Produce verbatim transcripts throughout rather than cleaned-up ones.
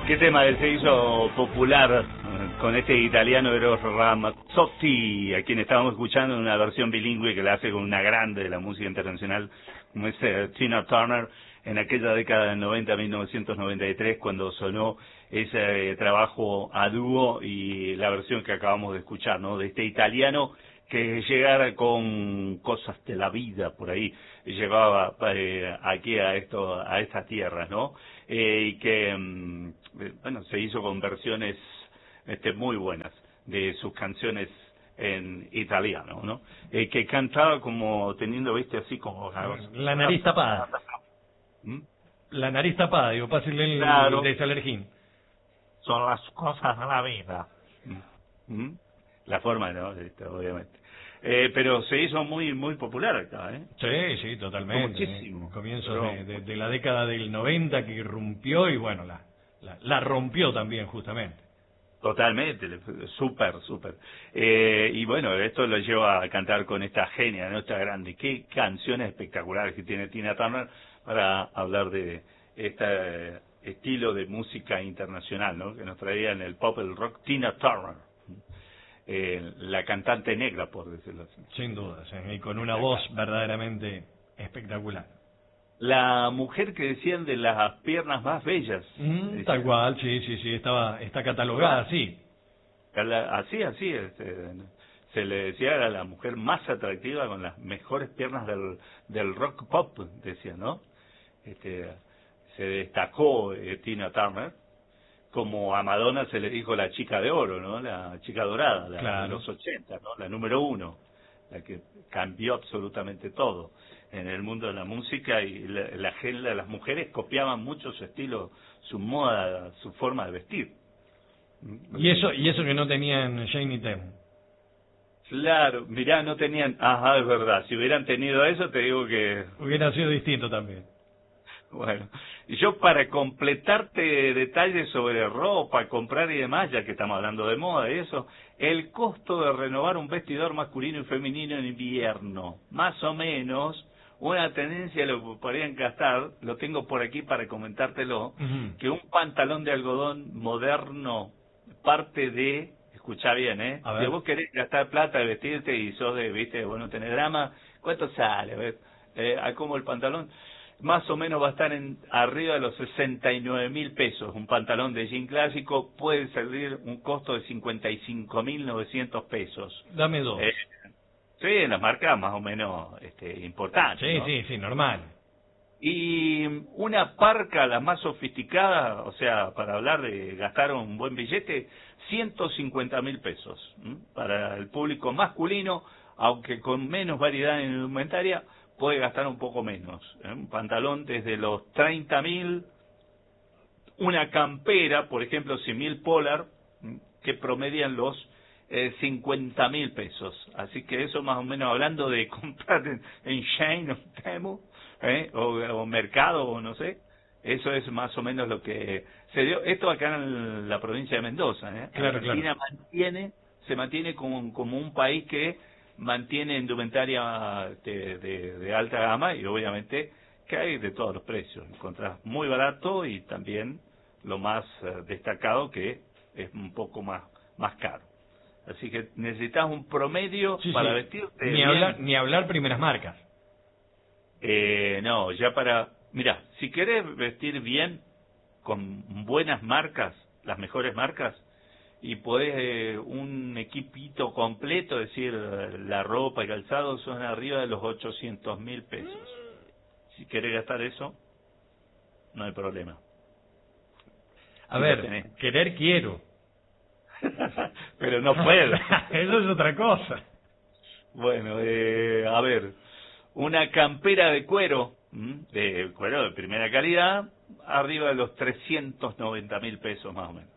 ¿Qué tema se hizo popular con este italiano Eros Ramazzotti, a quien estábamos escuchando en una versión bilingüe que la hace con una grande de la música internacional, como es eh, Tina Turner, en aquella década del noventa, mil novecientos noventa y tres, cuando sonó ese eh, trabajo a dúo y la versión que acabamos de escuchar, ¿no? De este italiano que llegara con cosas de la vida por ahí, llevaba eh, aquí a esto, a estas tierras, ¿no? Eh, y que, mm, bueno, se hizo con versiones este, muy buenas de sus canciones en italiano, ¿no? Eh, que cantaba como teniendo, viste, así como la, la nariz tapada. ¿Mm? La nariz tapada, digo, pásenle el Claro. desalergín. Son las cosas de la vida. ¿Mm? La forma, ¿no? Esto, obviamente. Eh, pero se hizo muy muy popular acá, ¿eh? Sí, sí, totalmente. Muchísimo. Eh, comienzos Pero, de, de, de la década del noventa que irrumpió y bueno, la, la, la rompió también justamente. Totalmente, súper, súper. Eh, y bueno, esto lo lleva a cantar con esta genia, ¿no? Esta grande. Qué canciones espectaculares que tiene Tina Turner para hablar de este estilo de música internacional, ¿no? Que nos traía en el pop, el rock, Tina Turner. Eh, la cantante negra, por decirlo así. Sin duda, sí, y con una voz verdaderamente espectacular. La mujer que decían de las piernas más bellas. Mm, tal cual, sí, sí, sí, estaba, está catalogada así. Así, así, este, se le decía era la mujer más atractiva con las mejores piernas del, del rock pop, decía, ¿no? Este, se destacó eh, Tina Turner, como a Madonna se le dijo la chica de oro, ¿no? La chica dorada, la Claro. de los ochenta, ¿no? La número uno, la que cambió absolutamente todo en el mundo de la música, y la, la, la las mujeres copiaban mucho su estilo, su moda, su forma de vestir. Y eso y eso que no tenían Shane y Tem. Claro, mirá, no tenían... Ajá, es verdad, si hubieran tenido eso te digo que... Hubiera sido distinto también. Bueno, y yo para completarte detalles sobre ropa, comprar y demás, ya que estamos hablando de moda y eso, el costo de renovar un vestidor masculino y femenino en invierno, más o menos, una tendencia lo que podrían gastar, lo tengo por aquí para comentártelo, Uh-huh. que un pantalón de algodón moderno parte de, escuchá bien, ¿eh? Si vos querés gastar plata de vestirte y sos de, viste, bueno, tener drama, ¿cuánto sale? ¿Ves? Eh, como el pantalón... más o menos va a estar en arriba de los sesenta y nueve mil pesos. Un pantalón de jean clásico puede salir un costo de cincuenta y cinco mil novecientos pesos. Dame dos. Eh, sí, en las marcas más o menos este, importantes. Sí, ¿no? sí, sí, normal. Y una parca, la más sofisticada, o sea, para hablar de gastar un buen billete, ciento cincuenta mil pesos. ¿m? Para el público masculino, aunque con menos variedad en indumentaria, puede gastar un poco menos. ¿eh? Un pantalón desde los treinta mil, una campera, por ejemplo, cien mil Polar, que promedian los eh, cincuenta mil pesos. Así que eso más o menos hablando de comprar en, en Shein o Temu, ¿eh? o, o Mercado o no sé, eso es más o menos lo que se dio. Esto acá en la provincia de Mendoza. ¿eh? Claro, Argentina claro. mantiene, se mantiene como, como un país que mantiene indumentaria de, de, de alta gama, y obviamente que hay de todos los precios. Encontrás muy barato y también lo más eh, destacado, que es un poco más más caro. Así que necesitas un promedio Sí, para sí. vestirte Ni bien. hablar, ni hablar primeras marcas. Eh, no, ya para... Mira, si querés vestir bien, con buenas marcas, las mejores marcas, y podés eh, un equipito completo, es decir, la ropa y calzado, son arriba de los ochocientos mil pesos. Si querés gastar eso, no hay problema. A Si ver, querer quiero. Pero no puedo. Eso es otra cosa. Bueno, eh, a ver, una campera de cuero, ¿m? de cuero de primera calidad, arriba de los trescientos noventa mil pesos más o menos.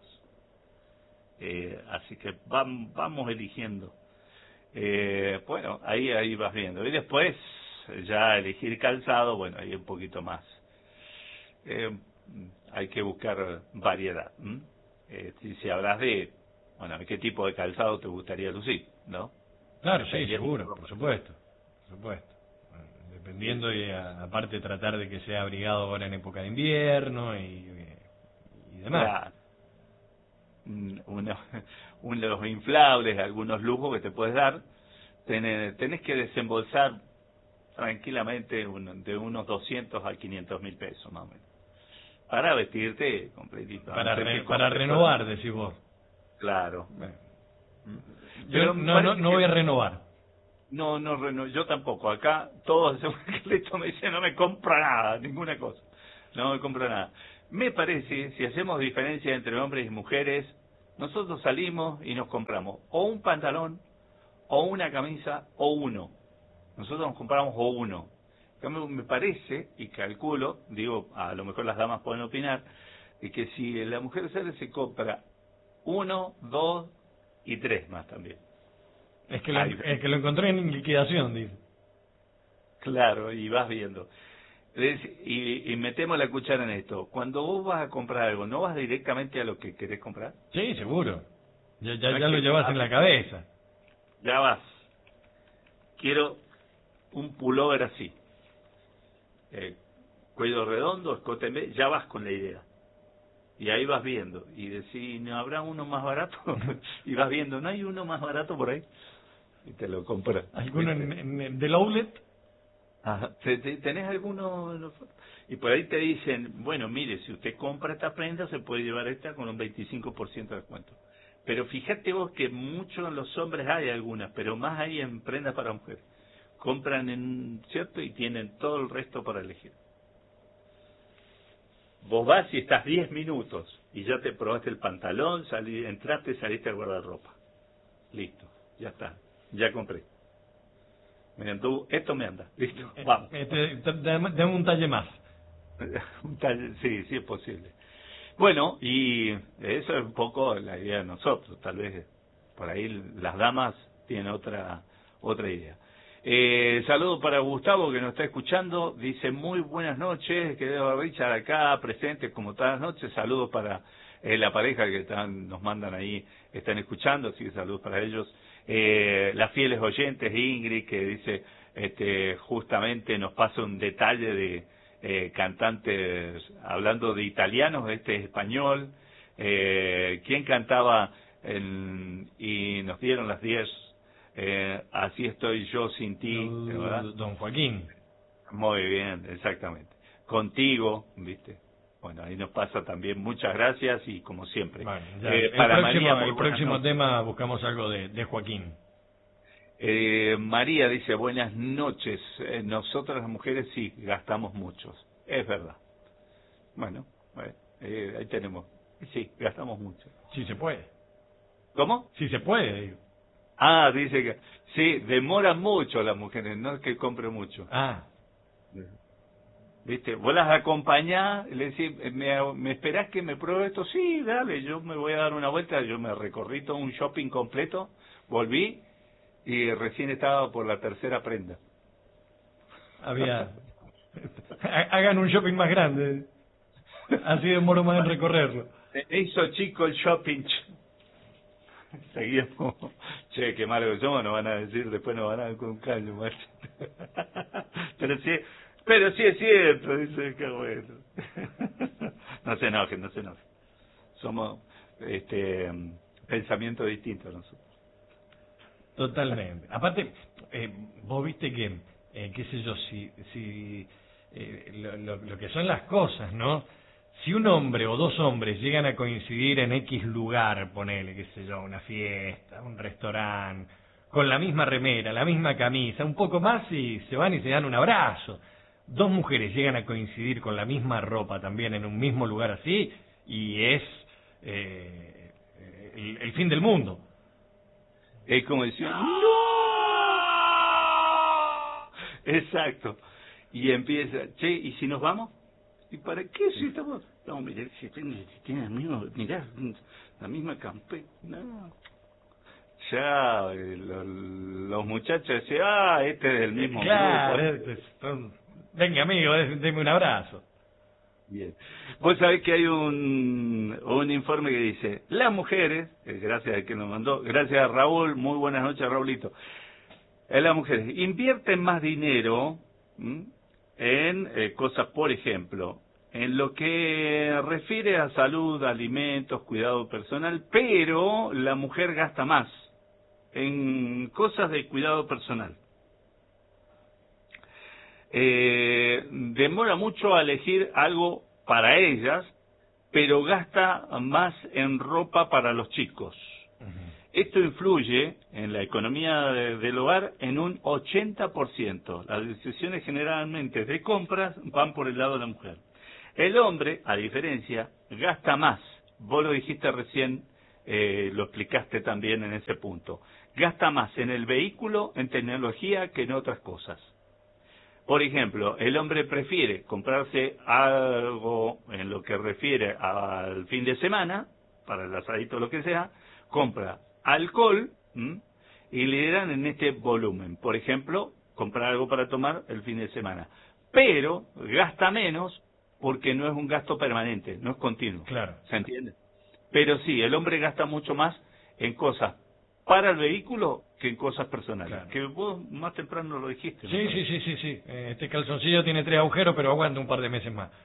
Eh, así que vam, vamos eligiendo. Eh, bueno, ahí ahí vas viendo. Y después, ya elegir calzado, bueno, ahí un poquito más. Eh, hay que buscar variedad. ¿m? Eh, si, si hablas de, bueno, ¿qué tipo de calzado te gustaría lucir? ¿No? Claro, sí, seguro, por supuesto, por supuesto. Dependiendo y a, aparte tratar de que sea abrigado ahora en época de invierno y, y demás. Claro. unos, unos inflables, algunos lujos que te puedes dar, tenés, tenés que desembolsar tranquilamente un, de unos doscientos a quinientos mil pesos más o menos para vestirte completito. Para, re, para renovar, decís vos. Claro. Yo no, no, no voy a renovar. No, no, reno, yo tampoco. Acá todos me dicen no me compra nada, ninguna cosa. No me compra nada. Me parece, si hacemos diferencia entre hombres y mujeres, nosotros salimos y nos compramos o un pantalón, o una camisa, o uno. Nosotros nos compramos o uno. Me parece, y calculo, digo, a lo mejor las damas pueden opinar, y que si la mujer sale se compra uno, dos y tres más también. Es que lo, es que lo encontré en liquidación, dice. Claro, y vas viendo. Y, y metemos la cuchara en esto. Cuando vos vas a comprar algo, ¿no vas directamente a lo que querés comprar? Sí, seguro. Ya, ya, ya lo llevas en la cabeza. Ya vas. Quiero un pullover así. Eh, cuello redondo, escote en B, ya vas con la idea. Y ahí vas viendo. Y decís, ¿no habrá uno más barato? Y vas viendo, ¿no hay uno más barato por ahí? Y te lo compras. ¿Alguno en, en, en, del outlet? Ajá. ¿Tenés alguno? Y por ahí te dicen, bueno, mire, si usted compra esta prenda, se puede llevar esta con un veinticinco por ciento de descuento. Pero fíjate vos que muchos en los hombres hay algunas, pero más hay en prendas para mujeres. Compran en, ¿cierto? Y tienen todo el resto para elegir. Vos vas y estás diez minutos y ya te probaste el pantalón, salí, entraste y saliste al guardarropa. Listo, ya está, ya compré. Miren, tú, esto me anda, listo, vamos. Este, dame un talle más. Un talle, sí, sí es posible. Bueno, y eso es un poco la idea de nosotros, tal vez por ahí las damas tienen otra otra idea. Eh, saludo para Gustavo que nos está escuchando, dice muy buenas noches, querido Richard acá presente como todas las noches, saludos para eh, la pareja que están, nos mandan ahí, están escuchando, así que saludos para ellos. Eh, las fieles oyentes, Ingrid, que dice, este, justamente nos pasa un detalle de eh, cantantes, hablando de italianos, este es español, eh, ¿quién cantaba en, y nos dieron las diez? Eh, así estoy yo sin ti, ¿verdad? Don Joaquín. Muy bien, exactamente. Contigo, ¿viste? Bueno, ahí nos pasa también. Muchas gracias y como siempre. Bueno, ya, eh, el para próximo, María, el próximo tema buscamos algo de, de Joaquín. Eh, María dice, buenas noches. Eh, nosotras las mujeres sí, gastamos muchos. Es verdad. Bueno, bueno eh, ahí tenemos. Sí, gastamos mucho. Sí se puede. ¿Cómo? Sí se puede, digo. Ah, dice que sí, demoran mucho las mujeres, no es que compren mucho. Ah. ¿Viste? Vos las acompañás, le decís, ¿me, ¿me esperás que me pruebe esto? Sí, dale, yo me voy a dar una vuelta, yo me recorrí todo un shopping completo, volví y recién estaba por la tercera prenda. Había... Hagan un shopping más grande, así demoro más en recorrerlo. Se hizo chico el shopping. Seguíamos, che, qué malo que somos, nos van a decir, después nos van a dar con un caño, macho. Pero sí, pero sí es cierto, dice, qué bueno. No se enojen, no se enojen. Somos, este, pensamiento distinto nosotros. Totalmente. Aparte, eh, vos viste que, eh, qué sé yo, si, si eh, lo, lo, lo que son las cosas, ¿no? Si un hombre o dos hombres llegan a coincidir en X lugar, ponele, qué sé yo, una fiesta, un restaurante, con la misma remera, la misma camisa, un poco más y se van y se dan un abrazo. Dos mujeres llegan a coincidir con la misma ropa también en un mismo lugar así y es eh, el, el fin del mundo. Es como decir, ¡no! Exacto. Y empieza, che, ¿y si nos vamos? ¿Y para qué si estamos? No, mirá, si tiene, si tiene el mismo, mirá, la misma campera. No. Ya, eh, lo, los muchachos decían, ah, este es del mismo claro, grupo. Es, son, venga amigo, denme un abrazo. Bien. Vos sabés que hay un, un informe que dice, las mujeres, eh, gracias a quien nos mandó, gracias a Raúl, muy buenas noches Raulito, eh, las mujeres invierten más dinero, ¿m? en eh, cosas, por ejemplo, en lo que refiere a salud, alimentos, cuidado personal, pero la mujer gasta más en cosas de cuidado personal. Eh, demora mucho a elegir algo para ellas, pero gasta más en ropa para los chicos. Uh-huh. Esto influye en la economía de, del hogar en un ochenta por ciento. Las decisiones generalmente de compras van por el lado de la mujer. El hombre, a diferencia, gasta más. Vos lo dijiste recién, eh, lo explicaste también en ese punto. Gasta más en el vehículo, en tecnología, que en otras cosas. Por ejemplo, el hombre prefiere comprarse algo en lo que refiere al fin de semana, para el asadito o lo que sea, compra alcohol ¿m? y le dan en este volumen. Por ejemplo, comprar algo para tomar el fin de semana. Pero gasta menos porque no es un gasto permanente, no es continuo. Claro. ¿Se entiende? Pero sí, el hombre gasta mucho más en cosas para el vehículo que en cosas personales. Claro. Que vos más temprano lo dijiste. Sí, sí, sí, sí, sí. Este calzoncillo tiene tres agujeros, pero aguanta un par de meses más.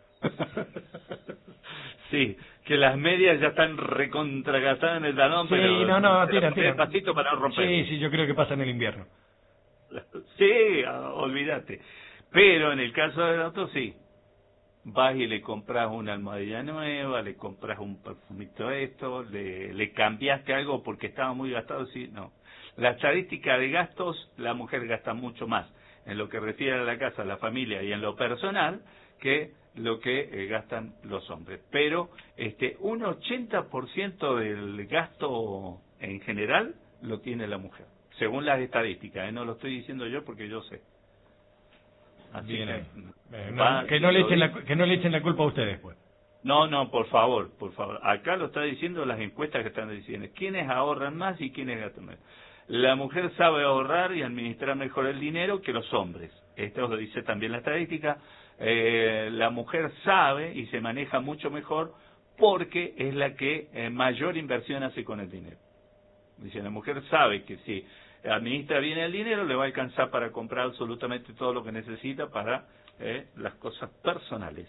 Sí, que las medias ya están recontragastadas en el talón, sí, pero no, no, tira, tira. Despacito para no romper. Sí, sí, yo creo que pasa en el invierno. Sí, olvídate. Pero en el caso del auto, sí. Vas y le compras una almohadilla nueva, le compras un perfumito esto, le, le cambiaste algo porque estaba muy gastado, sí, no. La estadística de gastos, la mujer gasta mucho más en lo que refiere a la casa, a la familia y en lo personal que lo que eh, gastan los hombres. Pero este un ochenta por ciento del gasto en general lo tiene la mujer, según las estadísticas, ¿eh? No lo estoy diciendo yo porque yo sé. Así Bien, que, eh, no, que, no le echen la, que no le echen la culpa a ustedes, pues. No, no, por favor, por favor. Acá lo está diciendo las encuestas que están diciendo. ¿Quiénes ahorran más y quiénes gastan menos? La mujer sabe ahorrar y administrar mejor el dinero que los hombres. Esto lo dice también la estadística. Eh, la mujer sabe y se maneja mucho mejor porque es la que eh, mayor inversión hace con el dinero. Dice, la mujer sabe que si administra bien el dinero, le va a alcanzar para comprar absolutamente todo lo que necesita para eh, las cosas personales.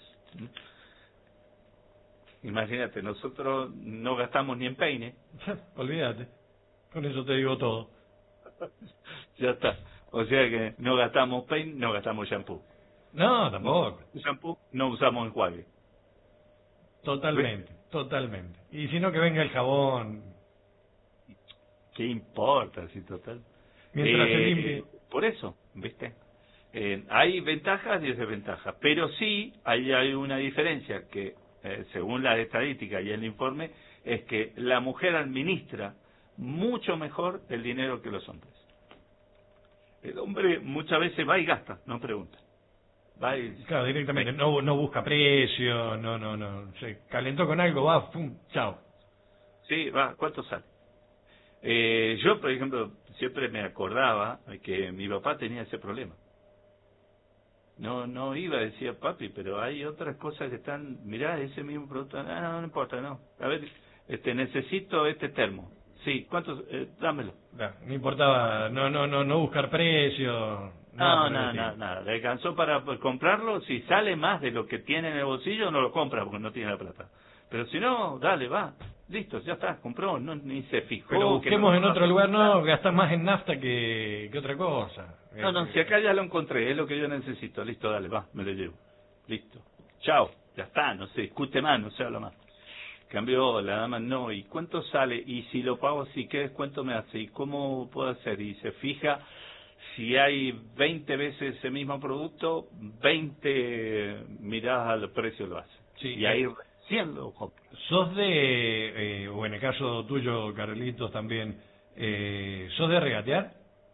Imagínate, nosotros no gastamos ni en peine. Olvídate, con eso te digo todo. Ya está. O sea que no gastamos peine, no gastamos shampoo. No, tampoco. No, shampoo, no usamos enjuague. Totalmente, ¿ves? Totalmente. Y si no, que venga el jabón. ¿Qué importa, si total? Mientras eh, se limpie. Por eso, ¿viste? Eh, hay ventajas y desventajas, pero sí hay, hay una diferencia que, eh, según la estadística y el informe, es que la mujer administra mucho mejor el dinero que los hombres. El hombre muchas veces va y gasta, no pregunta. Va y, claro, directamente, no, no busca precio, no, no, no, se calentó con algo, va, pum, chao. Sí, va, ¿cuánto sale? Eh, yo, por ejemplo, siempre me acordaba que mi papá tenía ese problema. No no iba, decía papi, pero hay otras cosas que están, mirá, ese mismo producto, ah, no, no importa, no. A ver, este necesito este termo. Sí, ¿cuántos? Eh, dámelo. No, no importaba, no no no no buscar precio. No, no, no, nada. Le alcanzó para comprarlo. Si sale más de lo que tiene en el bolsillo, no lo compra porque no tiene la plata. Pero si no, dale, va. Listo, ya está, compró, no, ni se fijó. Pero busquemos no en otro lugar, no, gastás más en nafta que, que otra cosa. No, no, si acá ya lo encontré, es lo que yo necesito. Listo, dale, va, me lo llevo. Listo. Chao, ya está, no se discute más, no se habla más. Cambió la dama, no, ¿y cuánto sale? Y si lo pago así, ¿qué descuento me hace? ¿Y cómo puedo hacer? Y se fija, si hay veinte veces ese mismo producto, veinte miradas al precio lo hace. Sí, y ahí recién lo compra. ¿Sos de, eh, o en el caso tuyo, Carlitos, también, eh, sos de regatear?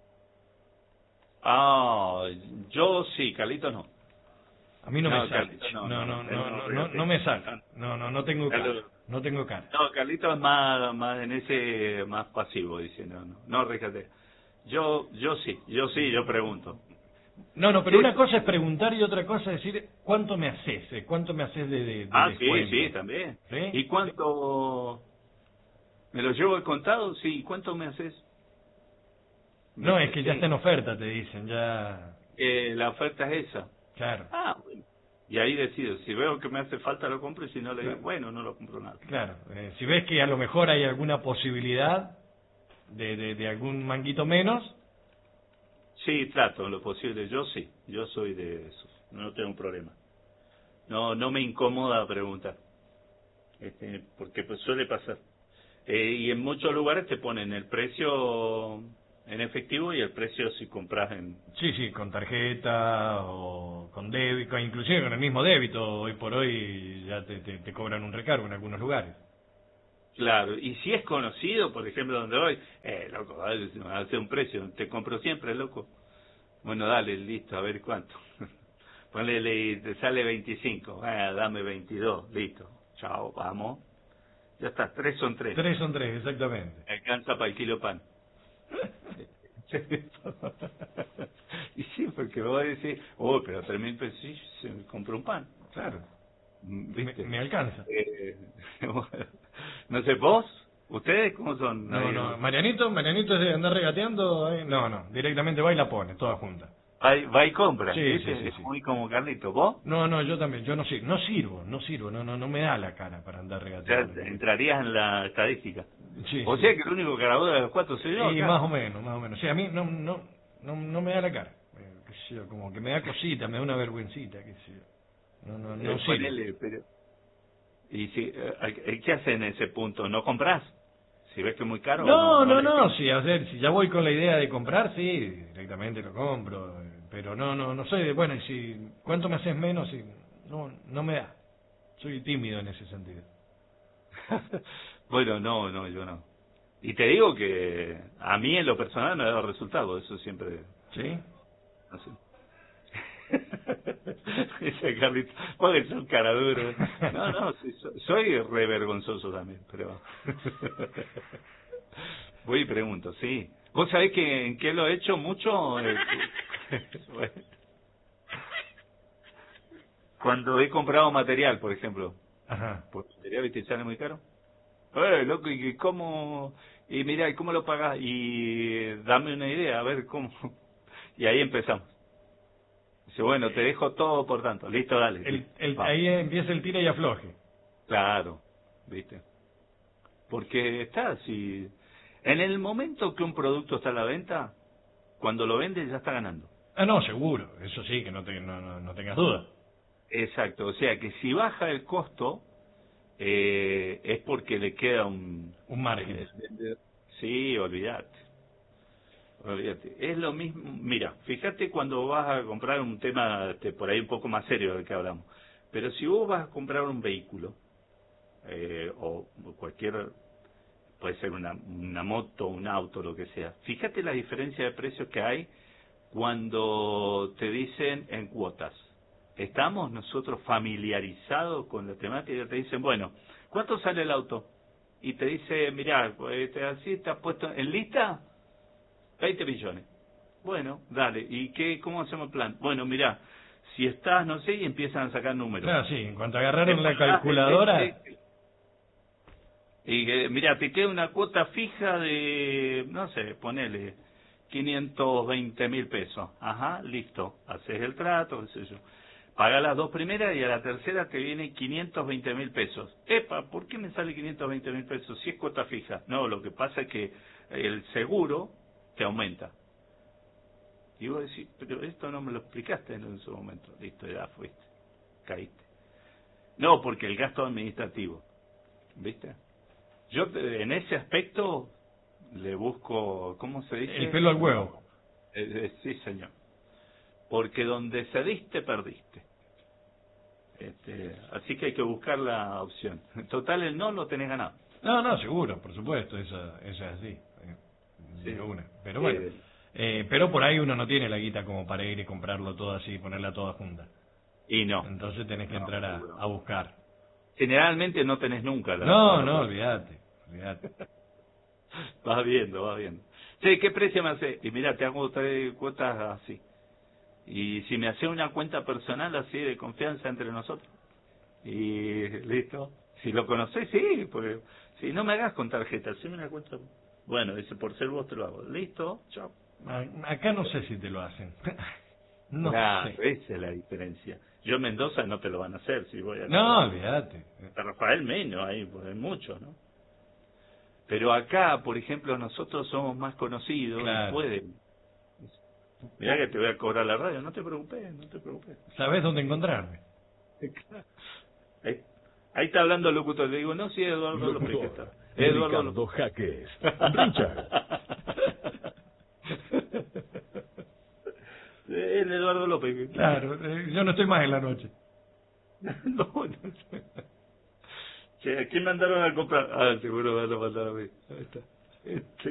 Ah, yo sí, Carlitos no. A mí no, no me sale. Carlitos, No, no, no, no, no, no, no, no, no me sale. No, no, no tengo cara. No tengo cara. No, Carlitos es más, más en ese, más pasivo, dice, no, no, no regatea. Yo, yo sí, yo sí, yo pregunto. No, no, pero sí. Una cosa es preguntar y otra cosa es decir, ¿cuánto me haces? Eh? ¿Cuánto me haces de, de, de Ah, descuento? sí, sí, también. ¿Sí? ¿Y cuánto? ¿Me lo llevo el contado? Sí, ¿cuánto me haces? No, es que ya está en oferta, te dicen, ya... Eh, la oferta es esa. Claro. Ah, bueno. Y ahí decido, si veo que me hace falta lo compro y si no le digo, bueno, no lo compro nada. Claro, eh, si ves que a lo mejor hay alguna posibilidad de, de, de algún manguito menos. Sí, trato en lo posible, yo sí, yo soy de esos, no tengo un problema. No no me incomoda preguntar, este, porque pues suele pasar. Eh, y en muchos lugares te ponen el precio en efectivo y el precio si compras en... Sí, sí, con tarjeta o con débito, inclusive con el mismo débito, hoy por hoy ya te, te, te cobran un recargo en algunos lugares. Claro, y si es conocido, por ejemplo, donde voy, eh, loco, hace un precio, te compro siempre, loco. Bueno, dale, listo, a ver cuánto. Ponle, te sale veinticinco, ah, dame veintidós, listo. Chao, vamos. Ya está, tres son tres. Tres son tres, exactamente. Me alcanza para el kilo pan. Y sí, porque vos decís, oh, pero tres mil pesos, sí, se me compró un pan. Claro, ¿Viste? me, me alcanza. Eh, no sé, ¿vos? ¿Ustedes cómo son? No, Ahí, no, Marianito, Marianito es de andar regateando, eh, no, no, directamente va y la pone, toda junta. Va, y- va y compra, Sí, ¿viste? sí, sí, Es sí. muy como Carlito. ¿Vos? No, no, yo también, yo no sirvo, no sirvo, no sirvo, no, no, no me da la cara para andar O sea, regateando. entrarías en la estadística. Sí, O sí. sea que el único cargador de los cuatro soy yo Y acá. más o menos, más o menos. Sí, a mí no, no, no, no me da la cara. Eh, qué sé yo, como que me da cosita, me da una vergüencita, qué sé yo. No, no, no Eh, sirve. ponele, pero... ¿Y si, eh, qué haces en ese punto? ¿No compras? Si ves que es muy caro, No, no, no no, le... no, sí, a ver, si ya voy con la idea de comprar, sí, directamente lo compro, eh, pero no, no, no soy de, bueno, y si, ¿cuánto me haces menos? Y no, no me da, soy tímido en ese sentido. Bueno, no, no, yo no. Y te digo que a mí en lo personal me ha dado resultado, eso siempre... ¿Sí? No sé. Dice Carlito, vos que sos cara duro. No, no, sí, so- soy re vergonzoso también, pero... Voy y pregunto, sí. ¿Vos sabés que en qué lo he hecho mucho? Eh, bueno, cuando he comprado material, por ejemplo. Ajá. ¿Por material, viste, sale muy caro? Eh, loco, ¿y cómo? Y mira, ¿y cómo lo pagás? Y dame una idea, a ver cómo. Y ahí empezamos. Dice, bueno, te dejo todo por tanto. Listo, dale. El, listo, el, vamos. ahí empieza el tira y afloje. Claro, ¿viste? Porque está, si... En el momento que un producto está a la venta, cuando lo vende ya está ganando. Ah, no, seguro, eso sí, que no, te, no, no, no tengas duda. Exacto, o sea que si baja el costo, eh, es porque le queda un... Un margen. Sí, olvídate. Olvídate. Es lo mismo, mira, fíjate cuando vas a comprar un tema este, por ahí un poco más serio del que hablamos, pero si vos vas a comprar un vehículo, eh, o cualquier, puede ser una, una moto, un auto, lo que sea, fíjate la diferencia de precios que hay cuando te dicen en cuotas. Estamos nosotros familiarizados con la temática, te dicen, bueno, ¿cuánto sale el auto? Y te dice, mirá, pues, así está puesto en lista, veinte millones. Bueno, dale, ¿y qué, cómo hacemos el plan? Bueno, mirá, si estás, no sé, y empiezan a sacar números. Claro, sí, en cuanto agarraron la Te pagás calculadora... el este, y eh, mira, te queda una cuota fija de, no sé, ponele quinientos veinte mil pesos. Ajá, listo. Haces el trato, qué sé yo. Paga las dos primeras y a la tercera te viene quinientos veinte mil pesos. Epa, ¿por qué me sale quinientos veinte mil pesos si es cuota fija? No, lo que pasa es que el seguro te aumenta. Y vos decís, pero esto no me lo explicaste en su momento. Listo, ya fuiste. Caíste. No, porque el gasto administrativo. ¿Viste? Yo eh, en ese aspecto le busco, ¿cómo se dice? El pelo al huevo. Eh, eh, sí, señor. Porque donde cediste, perdiste. Este, así que hay que buscar la opción. En total, el no lo tenés ganado. No, no, seguro, por supuesto, eso, eso es así. eh, Sí. de una. Pero Sí. bueno, eh, pero por ahí uno no tiene la guita como para ir y comprarlo todo así y ponerla toda junta. Y no. Entonces tenés que No, entrar a, seguro. a buscar. Generalmente no tenés nunca la... No, la- no, olvídate, olvídate. Vas viendo, vas viendo. Sí, ¿qué precio me hace? Y mira, te hago tres cuotas así. Y si me hace una cuenta personal así de confianza entre nosotros. Y listo. Si lo conocés, sí, porque si no me hagas con tarjeta, haceme una cuenta. Bueno, dice, por ser vos te lo hago. Listo, chao. A- Acá no sé si te lo hacen. No Claro, sé. esa es la diferencia. Yo en Mendoza no te lo van a hacer si voy a... No, olvídate. A Rafael menos, ahí pues hay mucho, ¿no? Pero acá, por ejemplo, nosotros somos más conocidos, Claro. y pueden. Mirá que te voy a cobrar la radio, no te preocupes, no te preocupes. ¿Sabés dónde encontrarme? Ahí, ahí está hablando el locutor, le digo, no, sí, Eduardo López que está. Eduardo Ricardo López. Jaques. Richard. El Eduardo López. Claro, eh, yo no estoy más en la noche. No, no sé. Che, ¿a quién mandaron a comprar? Ah, seguro me lo mandaron a mí. Ahí está. Este,